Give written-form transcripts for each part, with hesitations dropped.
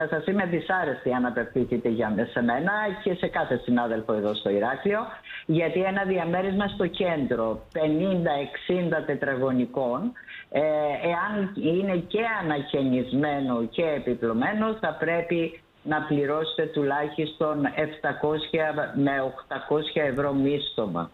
Θα σας είμαι δυσάρεστη αν απευθύνθείτε σε μένα και σε κάθε συνάδελφο εδώ στο Ηράκλειο, γιατί ένα διαμέρισμα στο κέντρο 50-60 τετραγωνικών, εάν είναι και ανακαινισμένο και επιπλωμένο, θα πρέπει να πληρώσετε τουλάχιστον 700 με 800 ευρώ μίσθωμα.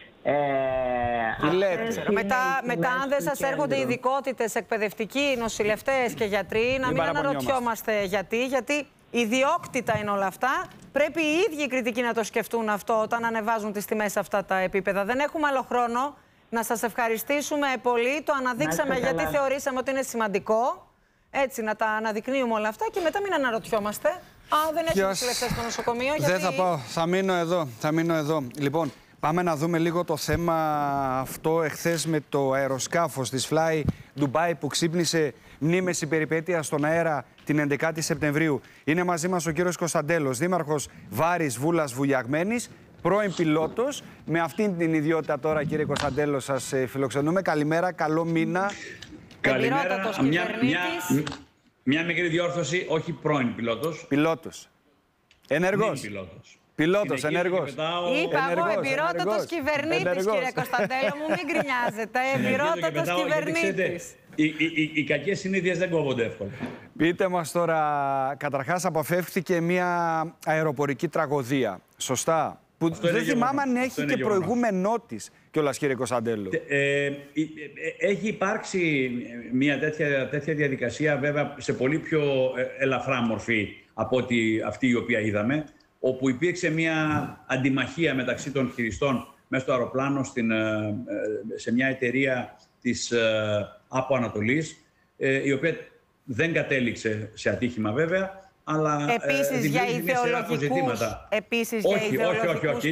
Μετά αν δεν σας έρχονται ειδικότητες, εκπαιδευτικοί, νοσηλευτές και γιατροί, να μην αναρωτιόμαστε γιατί ιδιόκτητα είναι όλα αυτά. Πρέπει οι ίδιοι οι κριτικοί να το σκεφτούν αυτό όταν ανεβάζουν τις τιμές σε αυτά τα επίπεδα. Δεν έχουμε άλλο χρόνο. Να σας ευχαριστήσουμε πολύ. Το αναδείξαμε γιατί θεωρήσαμε ότι είναι σημαντικό. Έτσι, να τα αναδεικνύουμε όλα αυτά και μετά μην αναρωτιόμαστε. Δεν έχει νοσηλευτές στο νοσοκομείο. Δεν θα πάω. Θα μείνω εδώ. Λοιπόν, πάμε να δούμε λίγο το θέμα αυτό εχθές με το αεροσκάφος της Fly Dubai που ξύπνησε μνήμες περιπέτεια στον αέρα την 11η Σεπτεμβρίου. Είναι μαζί μας ο κύριος Κωνσταντέλος, δήμαρχος Βάρης Βούλας Βουλιαγμένης, πρώην πιλότος. Με αυτήν την ιδιότητα τώρα, κύριε Κωνσταντέλο, σας φιλοξενούμε. Καλημέρα, καλό μήνα. Καλημέρα. Μια μικρή διόρθωση, όχι πρώην πιλότος. Πιλότος. Ενεργός. Πιλότος, ενεργός. Είπα εγώ εμπειρότατος κυβερνήτης, κύριε Κωνσταντέλο μου, μην γκρινιάζετε. Εμπειρότατος κυβερνήτης. Οι κακές συνήθειες δεν κόβονται εύκολα. Πείτε μας τώρα, καταρχάς αποφεύθηκε μια αεροπορική τραγωδία, σωστά? Που δεν θυμάμαι αν έχει και προηγούμενό της κιόλας, κύριε Κωνσταντέλο. Έχει υπάρξει μια τέτοια διαδικασία, βέβαια, σε πολύ πιο ελαφρά μορφή από αυτή η οποία είδαμε, όπου υπήρξε μια αντιμαχία μεταξύ των χειριστών μέσα στο αεροπλάνο σε μια εταιρεία της ΑΠΟ Ανατολής, η οποία δεν κατέληξε σε ατύχημα βέβαια, αλλά επίσης για ιδεολογικούς. Όχι.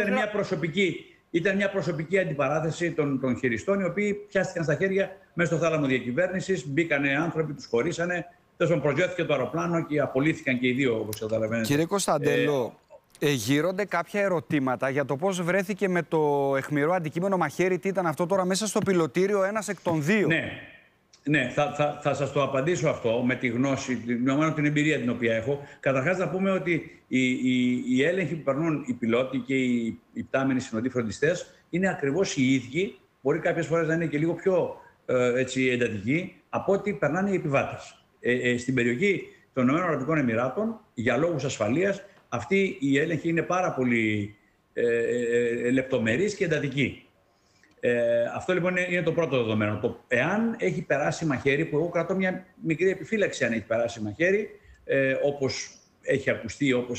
Ήταν μια προσωπική αντιπαράθεση των χειριστών, οι οποίοι πιάστηκαν στα χέρια μέσα στο θάλαμο διακυβέρνησης, μπήκανε άνθρωποι, τους χωρίσανε, προσγειώθηκε το αεροπλάνο και απολύθηκαν και οι δύο, όπως καταλαβαίνετε. Κύριε Κωνσταντέλο, γύρονται κάποια ερωτήματα για το πώς βρέθηκε με το αιχμηρό αντικείμενο μαχαίρι. Τι ήταν αυτό τώρα μέσα στο πιλωτήριο, ένας εκ των δύο? Ναι, θα σας το απαντήσω αυτό με τη γνώση, την εμπειρία την οποία έχω. Καταρχάς να πούμε ότι οι έλεγχοι που περνούν οι πιλότοι και οι πτάμενοι συνοδοί φροντιστές είναι ακριβώς οι ίδιοι, μπορεί κάποιες φορές να είναι και λίγο πιο εντατικοί, από ό,τι περνάνε οι επιβάτες. Στην περιοχή των ΗΠΑ, για λόγους ασφαλείας, αυτή η έλεγχη είναι πάρα πολύ λεπτομερής και εντατική. Αυτό λοιπόν είναι το πρώτο δεδομένο. Το εάν έχει περάσει μαχαίρι, που εγώ κρατώ μια μικρή επιφύλαξη αν έχει περάσει μαχαίρι, όπως έχει ακουστεί, όπως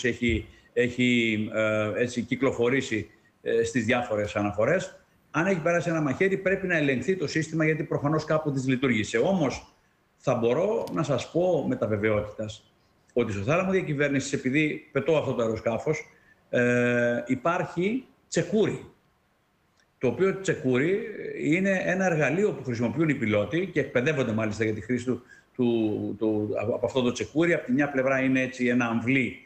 έχει κυκλοφορήσει στις διάφορες αναφορές. Αν έχει περάσει ένα μαχαίρι, πρέπει να ελεγχθεί το σύστημα, γιατί προφανώς κάπου δυσλειτουργήσε. Όμως, θα μπορώ να σας πω με τα βεβαιότητας ότι στο θάλαμο διακυβέρνησης, επειδή πετώ αυτό το αεροσκάφος, υπάρχει τσεκούρι. Το οποίο τσεκούρι είναι ένα εργαλείο που χρησιμοποιούν οι πιλότοι και εκπαιδεύονται μάλιστα για τη χρήση από αυτό το τσεκούρι. Από τη μια πλευρά είναι έτσι ένα αμβλή,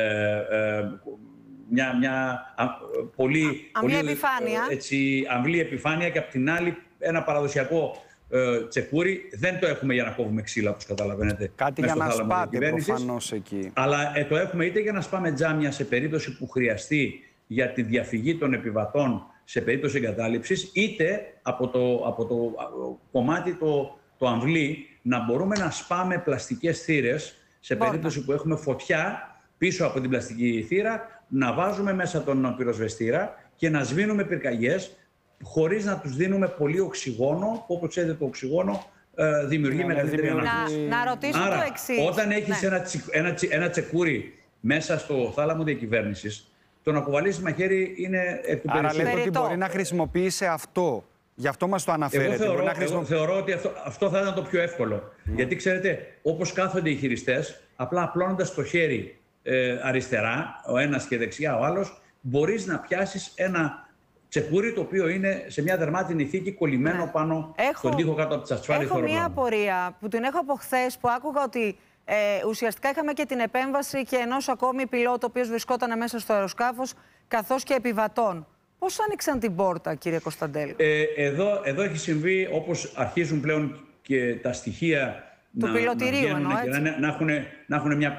μια πολύ αμβλή επιφάνεια, και από την άλλη ένα παραδοσιακό τσεκούρι. Δεν το έχουμε για να κόβουμε ξύλα, όπως καταλαβαίνετε. Κάτι για να σπάτε προφανώς εκεί. Αλλά το έχουμε είτε για να σπάμε τζάμια σε περίπτωση που χρειαστεί για τη διαφυγή των επιβατών σε περίπτωση εγκατάλειψης, είτε από το κομμάτι το αμβλή να μπορούμε να σπάμε πλαστικές θύρες σε περίπτωση που έχουμε φωτιά πίσω από την πλαστική θύρα, να βάζουμε μέσα τον πυροσβεστήρα και να σβήνουμε πυρκαγιές χωρίς να τους δίνουμε πολύ οξυγόνο, που όπως ξέρετε το οξυγόνο δημιουργεί μεγαλύτερη ανάγκη. Να ρωτήσω το εξής. Όταν έχεις ένα τσεκούρι μέσα στο θάλαμο διακυβέρνησης, το να κουβαλήσει μαχαίρι είναι εκ του περισσότερου. Άρα λέτε ότι μπορεί να χρησιμοποιήσει αυτό. Γι' αυτό μας το αναφέρετε. Εγώ θεωρώ ότι αυτό θα ήταν το πιο εύκολο. Γιατί ξέρετε, όπως κάθονται οι χειριστές, απλά απλώνοντας το χέρι αριστερά, ο ένας και δεξιά ο άλλος, μπορείς να πιάσεις ένα τσεκούρι το οποίο είναι σε μια δερμάτινη θήκη κολλημένο πάνω στον τοίχο κάτω από τις ασφάλειες του αεροπλάνου. Έχω μια απορία που την έχω από χθες, που άκουγα ότι ουσιαστικά είχαμε και την επέμβαση και ενός ακόμη πιλότου, ο οποίος βρισκόταν μέσα στο αεροσκάφος, καθώς και επιβατών. Πώς άνοιξαν την πόρτα, κύριε Κωνσταντέλο? Εδώ έχει συμβεί, όπως αρχίζουν πλέον και τα στοιχεία Του πιλωτηρίου εννοώ, έτσι. Να έχουν μια